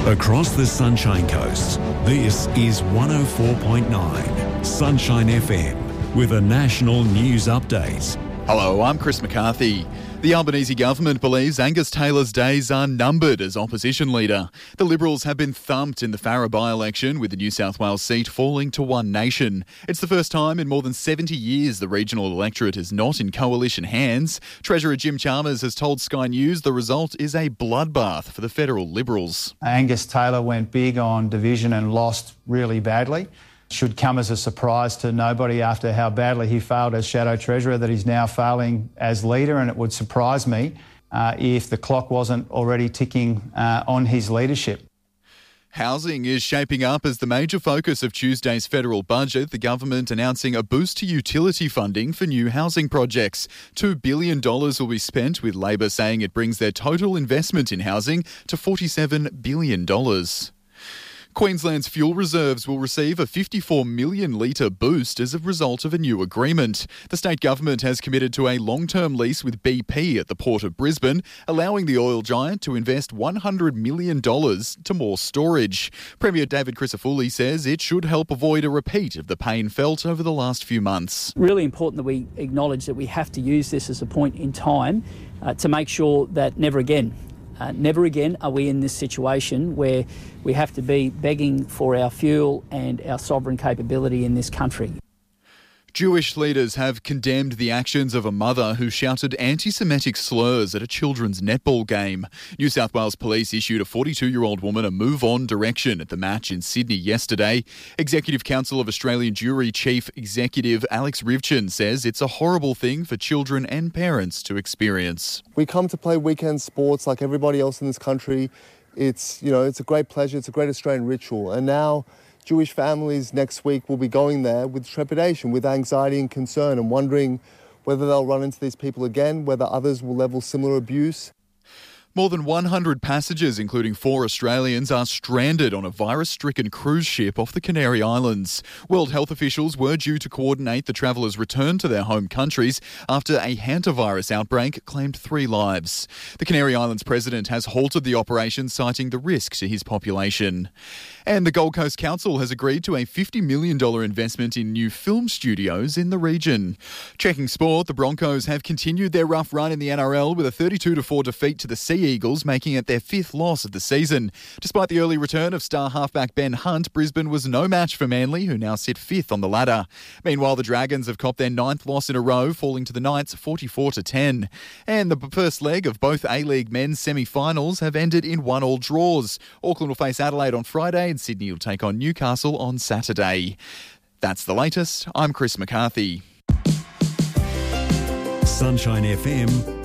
Across the Sunshine Coast, this is 104.9 Sunshine FM with a national news update. Hello, I'm Chris McCarthy. The Albanese government believes Angus Taylor's days are numbered as opposition leader. The Liberals have been thumped in the Farrer by-election, with the New South Wales seat falling to One Nation. It's the first time in more than 70 years the regional electorate is not in coalition hands. Treasurer Jim Chalmers has told Sky News the result is a bloodbath for the federal Liberals. Angus Taylor went big on division and lost really badly. Should come as a surprise to nobody after how badly he failed as Shadow Treasurer that he's now failing as leader, and it would surprise me if the clock wasn't already ticking on his leadership. Housing is shaping up as the major focus of Tuesday's federal budget, the government announcing a boost to utility funding for new housing projects. $2 billion will be spent, with Labor saying it brings their total investment in housing to $47 billion. Queensland's fuel reserves will receive a 54 million litre boost as a result of a new agreement. The state government has committed to a long-term lease with BP at the Port of Brisbane, allowing the oil giant to invest $100 million to more storage. Premier David Crisafulli says it should help avoid a repeat of the pain felt over the last few months. Really important that we acknowledge that we have to use this as a point in time to make sure that never again are we in this situation where we have to be begging for our fuel and our sovereign capability in this country. Jewish leaders have condemned the actions of a mother who shouted anti-Semitic slurs at a children's netball game. New South Wales Police issued a 42-year-old woman a move-on direction at the match in Sydney yesterday. Executive Council of Australian Jewry Chief Executive Alex Rivchin says it's a horrible thing for children and parents to experience. We come to play weekend sports like everybody else in this country. It's a great pleasure. It's a great Australian ritual. And now Jewish families next week will be going there with trepidation, with anxiety and concern, and wondering whether they'll run into these people again, whether others will level similar abuse. More than 100 passengers, including 4 Australians, are stranded on a virus-stricken cruise ship off the Canary Islands. World health officials were due to coordinate the travellers' return to their home countries after a hantavirus outbreak claimed 3 lives. The Canary Islands president has halted the operation, citing the risk to his population. And the Gold Coast Council has agreed to a $50 million investment in new film studios in the region. Checking sport, the Broncos have continued their rough run in the NRL with a 32-4 defeat to the Sea Eagles, making it their 5th loss of the season. Despite the early return of star halfback Ben Hunt, Brisbane was no match for Manly, who now sit 5th on the ladder. Meanwhile, the Dragons have copped their 9th loss in a row, falling to the Knights 44-10. And the first leg of both A-League men's semi-finals have ended in 1-1 draws. Auckland will face Adelaide on Friday and Sydney will take on Newcastle on Saturday. That's the latest. I'm Chris McCarthy. Sunshine FM